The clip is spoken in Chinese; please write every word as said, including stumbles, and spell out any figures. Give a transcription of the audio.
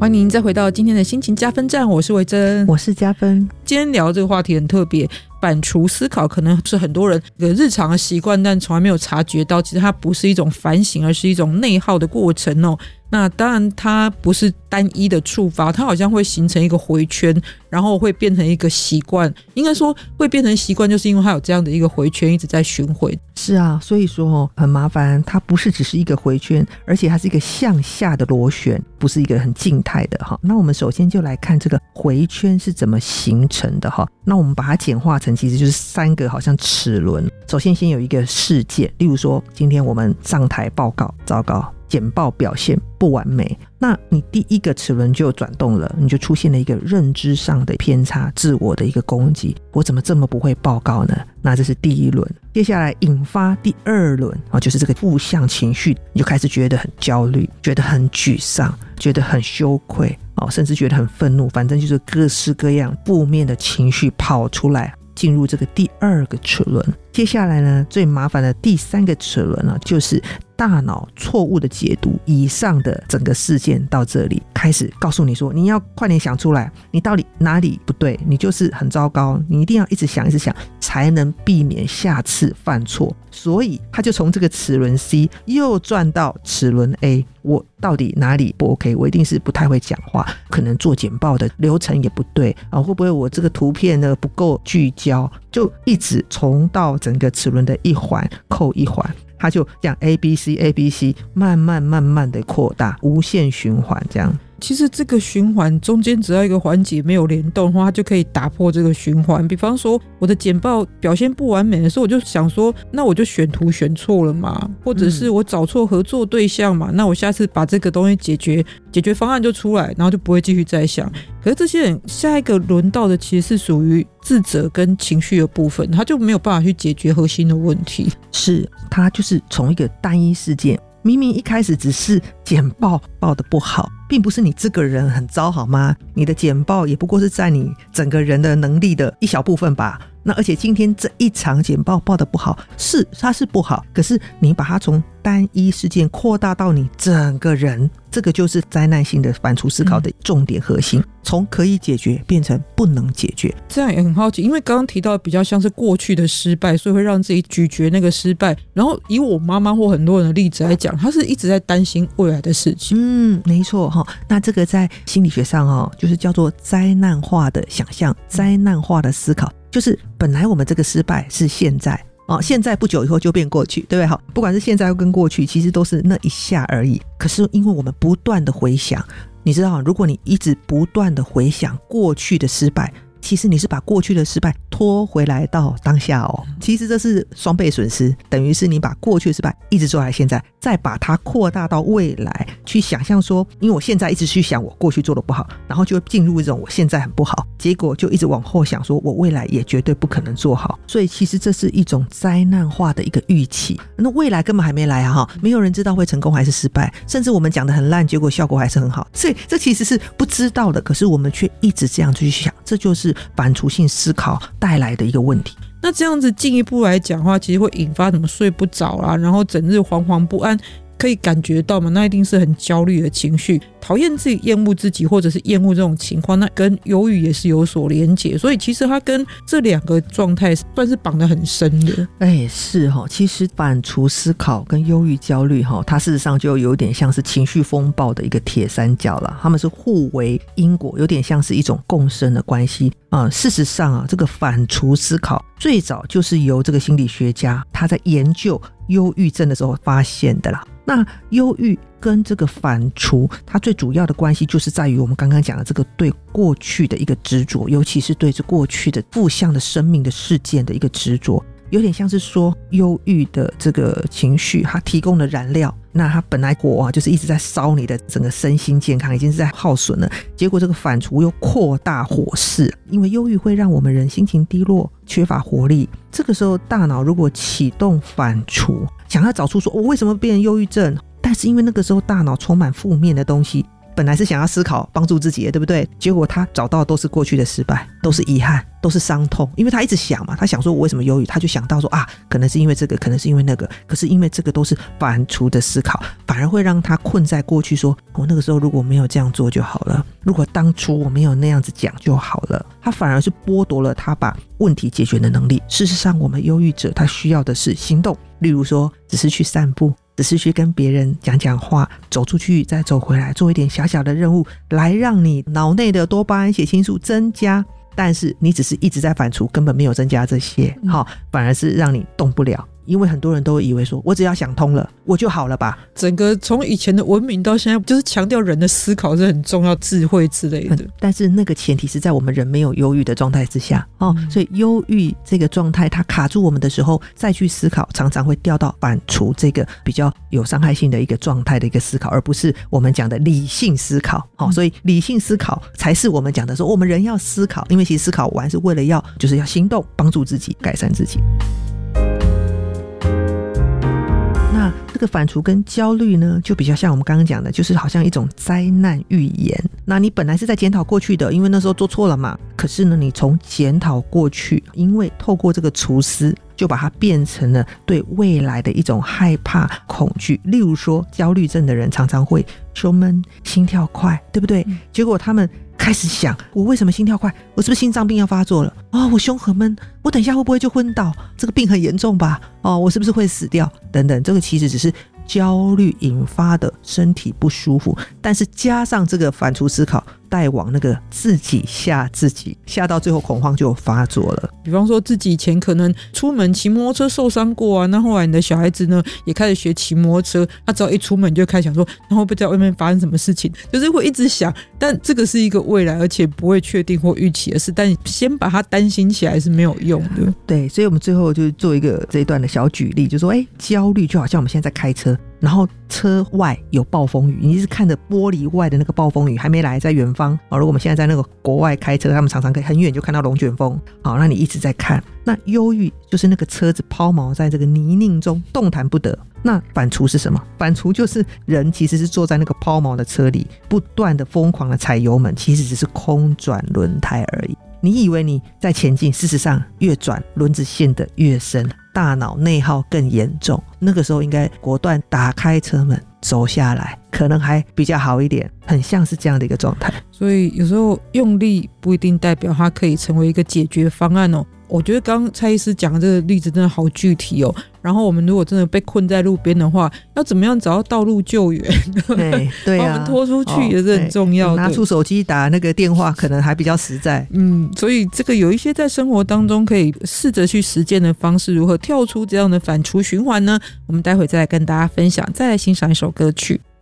欢迎您再回到今天的心情加分站，我是维珍， 我是加分。 今天聊这个话题很特别，反刍思考可能是很多人的日常的习惯，但从来没有察觉到其实它不是一种反省，而是一种内耗的过程哦。那当然它不是单一的触发，它好像会形成一个回圈，然后会变成一个习惯，应该说会变成习惯就是因为它有这样的一个回圈一直在巡回。 是啊，所以说、哦、很麻烦，它不是只是一个回圈，而且它是一个向下的螺旋，不是一个很静态的哈。那我们首先就来看这个回圈是怎么形成的哈。那我们把它简化成其实就是三个好像齿轮。首先先有一个事件，例如说今天我们上台报告，糟糕，简报表现不完美，那你第一个齿轮就转动了，你就出现了一个认知上的偏差，自我的一个攻击，我怎么这么不会报告呢？那这是第一轮。接下来引发第二轮、哦、就是这个负向情绪，你就开始觉得很焦虑，觉得很沮丧，觉得很羞愧、哦、甚至觉得很愤怒，反正就是各式各样负面的情绪跑出来，进入这个第二个齿轮。接下来呢，最麻烦的第三个齿轮呢，就是大脑错误的解读以上的整个事件，到这里开始告诉你说，你要快点想出来，你到底哪里不对，你就是很糟糕，你一定要一直想一直想，才能避免下次犯错。所以他就从这个齿轮 C 又转到齿轮 A， 我到底哪里不 OK？ 我一定是不太会讲话，可能做简报的流程也不对啊，会不会我这个图片呢不够聚焦，就一直重到整个齿轮的一环扣一环，它就这样 A B C A B C 慢慢慢慢的扩大，无限循环这样。 其实这个循环中间只要一个环节没有联动的话，它就可以打破这个循环。比方说我的简报表现不完美的时候，我就想说那我就选图选错了嘛，或者是我找错合作对象嘛、嗯、那我下次把这个东西解决解决方案就出来，然后就不会继续再想。可是这些人下一个轮到的其实是属于自责跟情绪的部分，他就没有办法去解决核心的问题。 是，他就是从一个单一事件，明明一开始只是简报报得不好，并不是你这个人很糟好吗？你的简报也不过是在你整个人的能力的一小部分吧。那而且今天这一场简报报得不好，是它是不好，可是你把它从单一事件扩大到你整个人，这个就是灾难性的反刍思考的重点核心、嗯、从可以解决变成不能解决。 这样也很好奇，因为刚刚提到比较像是过去的失败，所以会让自己咀嚼那个失败，然后以我妈妈或很多人的例子来讲，她是一直在担心未来的事情。 嗯，没错、哦、那这个在心理学上、哦、就是叫做灾难化的想象，灾难化的思考，就是本来我们这个失败是现在、哦、现在不久以后就变过去，对不对？好，不管是现在跟过去，其实都是那一下而已。可是因为我们不断的回想，你知道，如果你一直不断的回想过去的失败，其实你是把过去的失败拖回来到当下哦，其实这是双倍损失，等于是你把过去的失败一直做来现在，再把它扩大到未来，去想象说，因为我现在一直去想我过去做的不好，然后就会进入一种我现在很不好，结果就一直往后想说我未来也绝对不可能做好，所以其实这是一种灾难化的一个预期。那未来根本还没来啊，没有人知道会成功还是失败，甚至我们讲的很烂，结果效果还是很好，所以这其实是不知道的，可是我们却一直这样去想，这就是反刍性思考带来的一个问题。 那这样子进一步来讲的话，其实会引发什么睡不着啦，然后整日惶惶不安，可以感觉到嘛？那一定是很焦虑的情绪，讨厌自己、厌恶自己，或者是厌恶这种情况，那跟忧郁也是有所连结，所以其实它跟这两个状态算是绑得很深的。 哎，是哈、哦，其实反刍思考跟忧郁、焦虑哈、哦，它事实上就有点像是情绪风暴的一个铁三角了，他们是互为因果，有点像是一种共生的关系啊、嗯。事实上啊，这个反刍思考最早就是由这个心理学家他在研究忧郁症的时候发现的啦。那忧郁跟这个反刍，它最主要的关系就是在于我们刚刚讲的这个对过去的一个执着，尤其是对这过去的负向的生命的事件的一个执着，有点像是说忧郁的这个情绪它提供了燃料，那它本来火啊就是一直在烧你的整个身心健康，已经是在耗损了，结果这个反刍又扩大火势，因为忧郁会让我们人心情低落，缺乏活力，这个时候大脑如果启动反刍，想要找出说我、哦、为什么变成忧郁症，但是因为那个时候大脑充满负面的东西，本来是想要思考帮助自己的，对不对？结果他找到都是过去的失败，都是遗憾， 都是伤痛，因为他一直想嘛，他想说我为什么忧郁，他就想到说啊，可能是因为这个，可能是因为那个，可是因为这个都是反刍的思考，反而会让他困在过去，说我、哦、那个时候如果没有这样做就好了，如果当初我没有那样子讲就好了，他反而是剥夺了他把问题解决的能力。事实上我们忧郁者他需要的是行动，例如说只是去散步，只是去跟别人讲讲话，走出去再走回来，做一点小小的任务来让你脑内的多巴胺血清素增加，但是你只是一直在反刍，根本没有增加这些、嗯哦、反而是让你动不了。因为很多人都以为说我只要想通了我就好了吧， 整个从以前的文明到现在就是强调人的思考是很重要，智慧之类的、嗯、 但是那个前提是在我们人没有忧郁的状态之下、哦嗯、所以忧郁这个状态它卡住我们的时候再去思考，常常会掉到反刍这个比较有伤害性的一个状态的一个思考，而不是我们讲的理性思考、哦、所以理性思考才是我们讲的说我们人要思考，因为其实思考完是为了要就是要行动，帮助自己改善自己。那这个反刍跟焦虑呢，就比较像我们刚刚讲的，就是好像一种灾难预言。那你本来是在检讨过去的，因为那时候做错了嘛，可是呢你从检讨过去，因为透过这个除思就把它变成了对未来的一种害怕恐惧。例如说焦虑症的人常常会胸闷心跳快，对不对、嗯、结果他们开始想我为什么心跳快，我是不是心脏病要发作了，哦，我胸很闷，我等一下会不会就昏倒，这个病很严重吧，哦，我是不是会死掉等等。这个其实只是焦虑引发的身体不舒服，但是加上这个反刍思考带往那个自己吓自己，吓到最后恐慌就发作了。 比方说自己以前可能出门骑摩托车受伤过啊，那后来你的小孩子呢也开始学骑摩托车，他只要一出门你就开始想说那会不会在外面发生什么事情，就是会一直想，但这个是一个未来而且不会确定或预期的事，但先把它担心起来是没有用的。 对，所以我们最后就做一个这一段的小举例，就说哎，焦虑就好像我们现在在开车，然后车外有暴风雨，你是看着玻璃外的那个暴风雨还没来，在远方、哦、如果我们现在在那个国外开车，他们常常可以很远就看到龙卷风，好，那你一直在看。那忧郁就是那个车子抛锚在这个泥泞中动弹不得。那反刍是什么？反刍就是人其实是坐在那个抛锚的车里，不断的疯狂的踩油门，其实只是空转轮胎而已。你以为你在前进，事实上越转轮子陷得越深，大脑内耗更严重。那个时候应该果断打开车门走下来，可能还比较好一点，很像是这样的一个状态。 所以有时候用力不一定代表它可以成为一个解决方案哦。我觉得刚刚蔡医师讲的这个例子真的好具体哦。然后我们如果真的被困在路边的话，要怎么样找到道路救援？ 对对啊， 把我们拖出去也是很重要的。 拿出手机打那个电话可能还比较实在。 嗯，所以这个有一些在生活当中可以试着去实践的方式，如何跳出这样的反刍循环呢？我们待会再来跟大家分享。再来欣赏一首歌曲。